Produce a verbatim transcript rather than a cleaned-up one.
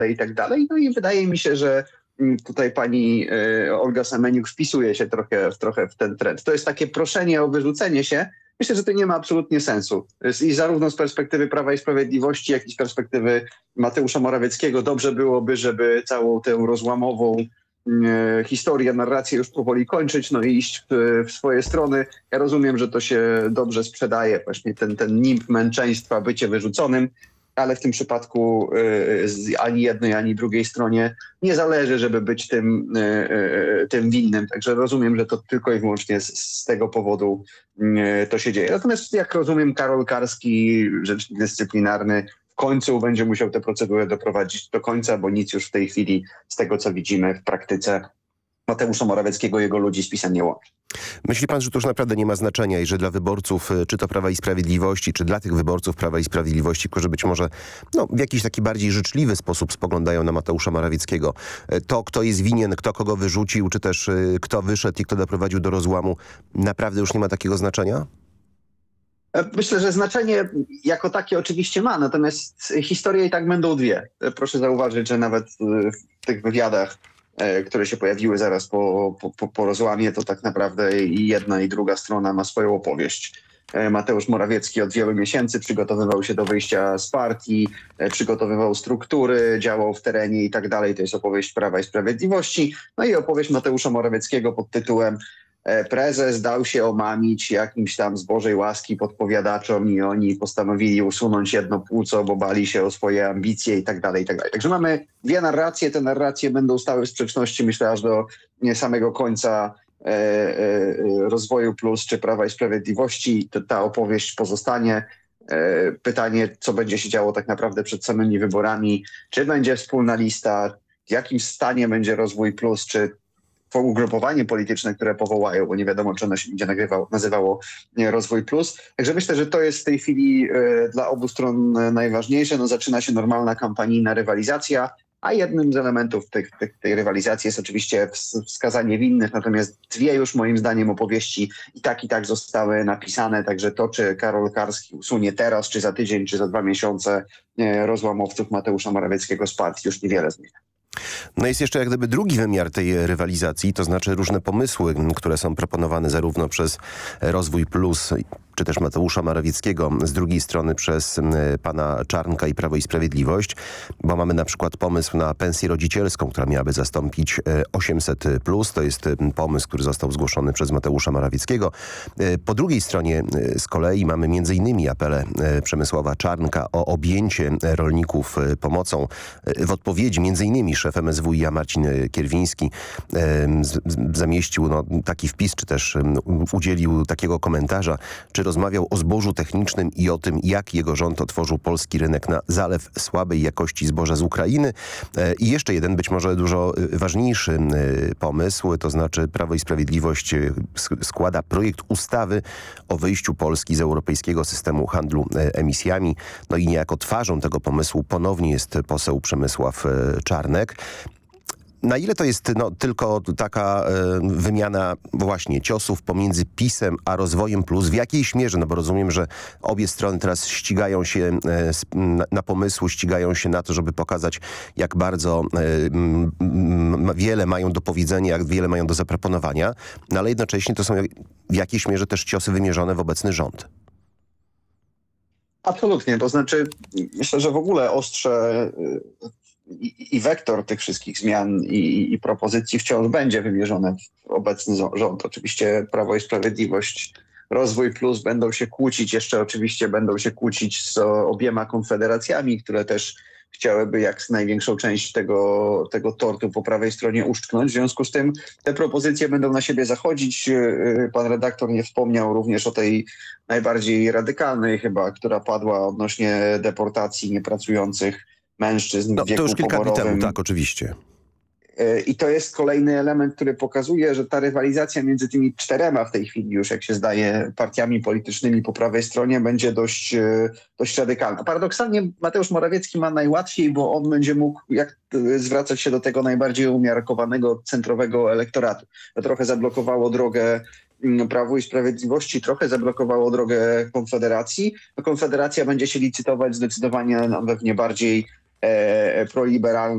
i tak dalej. No i wydaje mi się, że tutaj pani Olga Semeniuk wpisuje się trochę, trochę w ten trend. To jest takie proszenie o wyrzucenie się. Myślę, że to nie ma absolutnie sensu. I zarówno z perspektywy Prawa i Sprawiedliwości, jak i z perspektywy Mateusza Morawieckiego dobrze byłoby, żeby całą tę rozłamową e, historię, narrację już powoli kończyć, no i iść w, w swoje strony. Ja rozumiem, że to się dobrze sprzedaje, właśnie ten, ten nimb męczeństwa, bycie wyrzuconym, ale w tym przypadku y, z ani jednej, ani drugiej stronie nie zależy, żeby być tym, y, y, tym winnym. Także rozumiem, że to tylko i wyłącznie z, z tego powodu y, to się dzieje. Natomiast jak rozumiem, Karol Karski, rzecznik dyscyplinarny, w końcu będzie musiał tę procedurę doprowadzić do końca, bo nic już w tej chwili z tego, co widzimy w praktyce Mateusza Morawieckiego i jego ludzi z PiS-em nie łączy. Myśli pan, że to już naprawdę nie ma znaczenia i że dla wyborców, czy to Prawa i Sprawiedliwości, czy dla tych wyborców Prawa i Sprawiedliwości, którzy być może no, w jakiś taki bardziej życzliwy sposób spoglądają na Mateusza Morawieckiego, to kto jest winien, kto kogo wyrzucił, czy też kto wyszedł i kto doprowadził do rozłamu, naprawdę już nie ma takiego znaczenia? Myślę, że znaczenie jako takie oczywiście ma, natomiast historie i tak będą dwie. Proszę zauważyć, że nawet w tych wywiadach, które się pojawiły zaraz po, po, po rozłamie, to tak naprawdę i jedna i druga strona ma swoją opowieść. Mateusz Morawiecki od wielu miesięcy przygotowywał się do wyjścia z partii, przygotowywał struktury, działał w terenie i tak dalej. To jest opowieść Prawa i Sprawiedliwości. No i opowieść Mateusza Morawieckiego pod tytułem prezes dał się omamić jakimś tam z Bożej łaski podpowiadaczom i oni postanowili usunąć jedno płuco, bo bali się o swoje ambicje i tak dalej, i tak dalej. Także mamy dwie narracje. Te narracje będą stały w sprzeczności, myślę, aż do samego końca e, e, Rozwoju Plus czy Prawa i Sprawiedliwości. Ta, ta opowieść pozostanie. E, pytanie, co będzie się działo tak naprawdę przed samymi wyborami. Czy będzie wspólna lista? W jakim stanie będzie Rozwój Plus? Czy ugrupowanie polityczne, które powołają, bo nie wiadomo, czy ono się będzie nagrywało, nazywało Rozwój Plus. Także myślę, że to jest w tej chwili e, dla obu stron najważniejsze. No, zaczyna się normalna kampanijna rywalizacja, a jednym z elementów tej, tej, tej rywalizacji jest oczywiście wskazanie winnych, natomiast dwie już moim zdaniem opowieści i tak i tak zostały napisane, także to, czy Karol Karski usunie teraz, czy za tydzień, czy za dwa miesiące e, rozłamowców Mateusza Morawieckiego z partii, już niewiele zmienia. No jest jeszcze jak gdyby drugi wymiar tej rywalizacji, to znaczy różne pomysły, które są proponowane zarówno przez Rozwój Plus, czy też Mateusza Morawieckiego, z drugiej strony przez pana Czarnka i Prawo i Sprawiedliwość, bo mamy na przykład pomysł na pensję rodzicielską, która miałaby zastąpić osiemset plus. To jest pomysł, który został zgłoszony przez Mateusza Morawieckiego. Po drugiej stronie z kolei mamy między innymi apele Przemysława Czarnka o objęcie rolników pomocą. W odpowiedzi między innymi szef M S W i A Marcin Kierwiński zamieścił no, taki wpis, czy też udzielił takiego komentarza, czy rozmawiał o zbożu technicznym i o tym, jak jego rząd otworzył polski rynek na zalew słabej jakości zboża z Ukrainy. I jeszcze jeden, być może dużo ważniejszy pomysł, to znaczy Prawo i Sprawiedliwość składa projekt ustawy o wyjściu Polski z europejskiego systemu handlu emisjami. No i niejako twarzą tego pomysłu ponownie jest poseł Przemysław Czarnek. Na ile to jest no, tylko taka e, wymiana właśnie ciosów pomiędzy PiS-em a Rozwojem Plus? W jakiejś mierze? No bo rozumiem, że obie strony teraz ścigają się e, na, na pomysły, ścigają się na to, żeby pokazać, jak bardzo e, m, m, wiele mają do powiedzenia, jak wiele mają do zaproponowania, no, ale jednocześnie to są w jakiejś mierze też ciosy wymierzone w obecny rząd. Absolutnie. To znaczy, myślę, że w ogóle ostrze i, i wektor tych wszystkich zmian i, i propozycji wciąż będzie wymierzone w obecny rząd. Oczywiście Prawo i Sprawiedliwość, Rozwój Plus będą się kłócić, jeszcze oczywiście będą się kłócić z obiema konfederacjami, które też chciałyby jak największą część tego, tego tortu po prawej stronie uszczknąć. W związku z tym te propozycje będą na siebie zachodzić. Pan redaktor nie wspomniał również o tej najbardziej radykalnej chyba, która padła odnośnie deportacji niepracujących mężczyzn no, w wieku to już kilka poborowym. dni temu, tak, oczywiście. I to jest kolejny element, który pokazuje, że ta rywalizacja między tymi czterema w tej chwili już, jak się zdaje, partiami politycznymi po prawej stronie będzie dość, dość radykalna. Paradoksalnie Mateusz Morawiecki ma najłatwiej, bo on będzie mógł jak zwracać się do tego najbardziej umiarkowanego centrowego elektoratu. To trochę zablokowało drogę Prawu i Sprawiedliwości, trochę zablokowało drogę Konfederacji. Konfederacja będzie się licytować zdecydowanie pewnie bardziej e, proliberalną